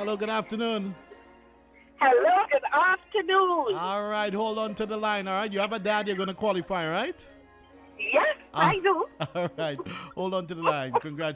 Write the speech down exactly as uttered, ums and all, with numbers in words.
Hello, good afternoon. Hello, good afternoon. All right, hold on to the line, all right? You have a dad, you're going to qualify, all right? Yes, Ah, I do. all right, hold on to the line. Congratulations.